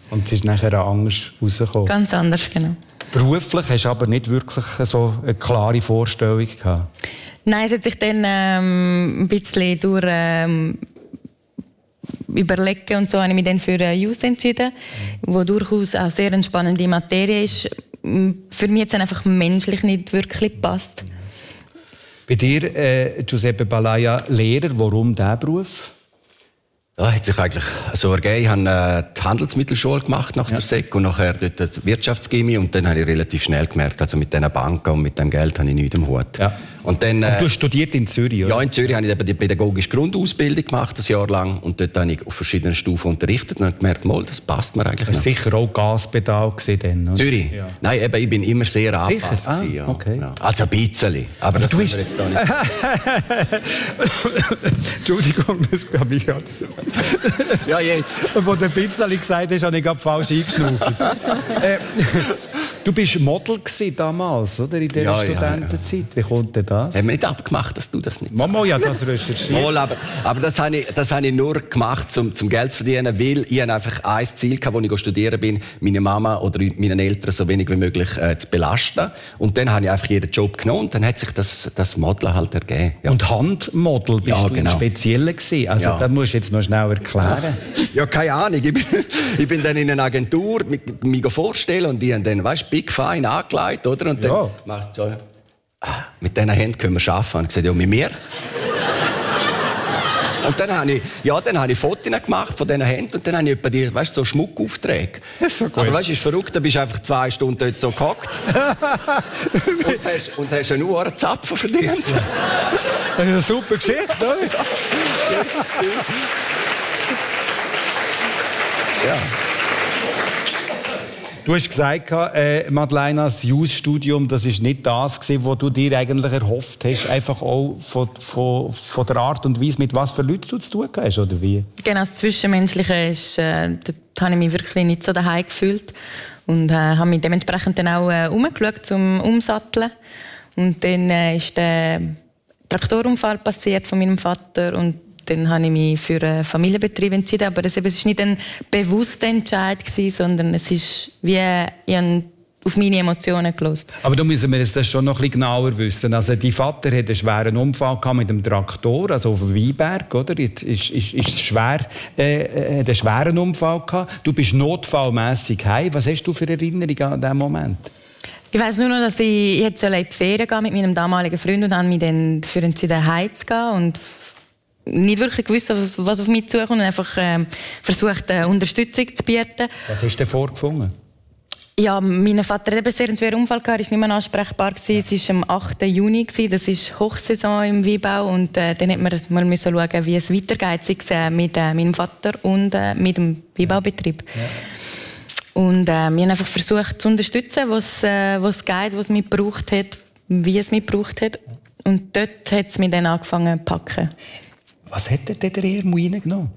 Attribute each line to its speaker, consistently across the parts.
Speaker 1: Und es ist nachher anders rausgekommen.
Speaker 2: Ganz anders, genau.
Speaker 1: Beruflich hast du aber nicht wirklich so eine klare Vorstellung gehabt?
Speaker 2: Nein, es hat sich dann ein bisschen durch Überlegen und so habe ich mich dann für Youth entschieden, wo durchaus auch sehr eine spannende Materie ist. Für mich jetzt einfach menschlich nicht wirklich passt.
Speaker 1: Bei dir, Giuseppe Balaya, Lehrer, warum dieser Beruf?
Speaker 3: Ja, hat sich eigentlich so ergeben. Ich habe die Handelsmittelschule gemacht nach der Sek und nachher dort die Wirtschaftsgymnasium und dann habe ich relativ schnell gemerkt, also mit diesen Banken und mit dem Geld habe ich nichts im Hut. Ja. Und dann,
Speaker 1: du hast studiert in Zürich, oder?
Speaker 3: Ja, in Zürich habe ich eben die pädagogische Grundausbildung gemacht, ein Jahr lang. Und dort habe ich auf verschiedenen Stufen unterrichtet und habe gemerkt, mal, das passt mir eigentlich
Speaker 1: nicht. Sicher auch Gaspedal dann, oder?
Speaker 3: Zürich? Ja. Nein, eben, ich bin immer sehr angepasst. Ja.
Speaker 1: Okay.
Speaker 3: Ja. Also ein bisschen, aber das müssen wir jetzt da nicht.
Speaker 1: Entschuldigung, das glaube ich gerade.
Speaker 3: Ja, jetzt.
Speaker 1: Wo der Pizzali gesagt hast, habe ich gerade falsch eingeschnauft. Du warst Model damals, oder? In dieser Studentenzeit. Wie kommt denn das?
Speaker 3: Haben wir nicht abgemacht, dass du das nicht sagst?
Speaker 1: Mama, ja, das recherchiert.
Speaker 3: Mal, aber das habe ich nur gemacht, zum Geld zu verdienen, weil ich einfach ein Ziel hatte, als ich studieren bin, meine Mama oder meine Eltern so wenig wie möglich zu belasten. Und dann habe ich einfach jeden Job genommen und dann hat sich das Modeln halt ergeben. Ja.
Speaker 1: Und Handmodel bist du genau. Speziell gewesen. Also das musst du jetzt noch schnell erklären.
Speaker 3: Ja, keine Ahnung. Ich bin dann in einer Agentur mich vorstellen und die haben dann, weißt, Big Fine angelegt, oder? Und dann machst du so, mit diesen Händen können wir arbeiten. Und ich gesagt, ja, mit mir. Und dann habe ich Fotos gemacht von diesen Händen und dann habe ich etwa die, weißt, so Schmuckaufträge. So aber weißt du, ist verrückt, da bist du einfach 2 Stunden dort so gehockt und hast einen Uhr Zapfen verdient.
Speaker 1: Das ist eine super Geschichte, oder?
Speaker 3: Ja.
Speaker 1: Du hast gesagt, Madeleine, das Jus-Studium, das war nicht das, was du dir eigentlich erhofft hast, einfach auch von der Art und Weise, mit was für Leuten du zu tun hast, oder wie?
Speaker 2: Genau, das Zwischenmenschliche ist, dort habe ich mich wirklich nicht so daheim gefühlt und habe mich dementsprechend dann auch umgeschaut zum Umsatteln. Und dann ist der Traktorunfall passiert von meinem Vater und dann habe ich mich für einen Familienbetrieb entschieden, aber das war nicht ein bewusster Entscheid, sondern es ist wie ich habe auf meine Emotionen gehört.
Speaker 1: Aber da müssen wir das schon noch ein bisschen genauer wissen. Also dein Vater hatte einen schweren Unfall mit dem Traktor, also auf dem Weinberg, oder? Ist schwer, einen schweren Unfall gehabt. Du bist notfallmässig heim. Was hast du für Erinnerungen an diesen Moment?
Speaker 2: Ich weiss nur noch, dass ich jetzt in die Ferien gehen mit meinem damaligen Freund und habe mich dann dafür entschieden, heim zu gehen und nicht wirklich gewusst, was auf mich zukommt und einfach versucht, Unterstützung zu bieten.
Speaker 1: Was hast du denn vorgefunden?
Speaker 2: Ja, mein Vater hatte sehr einen schweren Unfall, er war nicht mehr ansprechbar. Es war am 8. Juni, das ist Hochsaison im Weinbau und dann musste man mal schauen, wie es weitergeht, sei es mit meinem Vater und mit dem Weinbaubetrieb. Ja. Und wir haben einfach versucht zu unterstützen, was geht, was es mich gebraucht hat, wie es mich gebraucht hat. Und dort hat es mich dann angefangen zu packen.
Speaker 1: Was hat der Ermo reingenommen?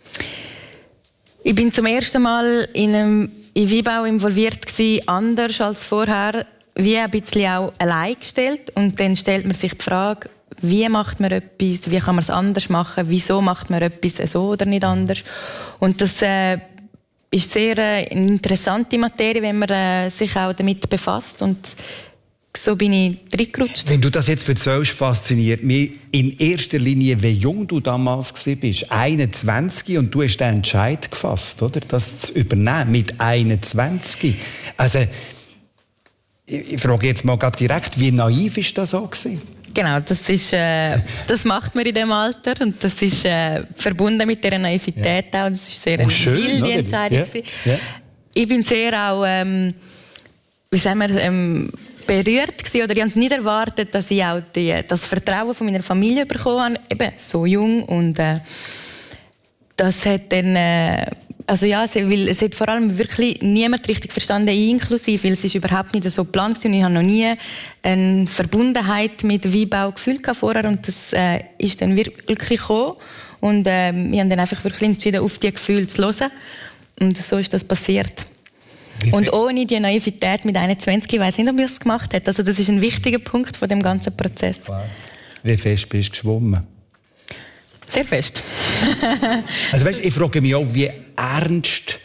Speaker 2: Ich bin zum ersten Mal in Weinbau involviert gewesen, anders als vorher, wie ein bisschen auch allein gestellt. Und dann stellt man sich die Frage, wie macht man etwas, wie kann man es anders machen, wieso macht man etwas so oder nicht anders. Und das ist sehr eine interessante Materie, wenn man sich auch damit befasst. Und so bin ich reingerutscht.
Speaker 1: Wenn du das jetzt erzählst, fasziniert mich in erster Linie, wie jung du damals warst. 21 und du hast den Entscheid gefasst, oder? Das zu übernehmen mit 21. Also, ich frage jetzt mal gerade direkt, wie naiv ist das so gewesen?
Speaker 2: Genau, das macht man in diesem Alter und das ist verbunden mit dieser Naivität auch. Das ist sehr eine wilde Entscheidung. Ja. Ich bin sehr auch, wie sagen wir, berührt gewesen, oder ich habe es nicht erwartet, dass ich auch das Vertrauen von meiner Familie bekommen habe, eben so jung und das hat dann also ja, es hat vor allem wirklich niemand richtig verstanden, inklusive, weil es ist überhaupt nicht so geplant und ich habe noch nie eine Verbundenheit mit Weinbau gefühlt vorher und das ist dann wirklich gekommen und wir haben dann einfach wirklich entschieden, auf die Gefühle zu hören und so ist das passiert. Und ohne die Naivität mit 21, ich weiss nicht, ob ich das gemacht hätte. Also das ist ein wichtiger Punkt von dem ganzen Prozess.
Speaker 1: Wie fest bist du geschwommen?
Speaker 2: Sehr fest.
Speaker 1: Also weißt, ich frage mich auch, wie ernst